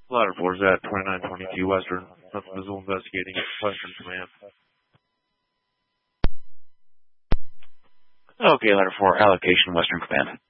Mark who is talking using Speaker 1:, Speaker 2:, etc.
Speaker 1: Ladder 4 is at 2922 Western. Nothing visible investigating Western Command.
Speaker 2: Okay, Ladder 4, allocation Western Command.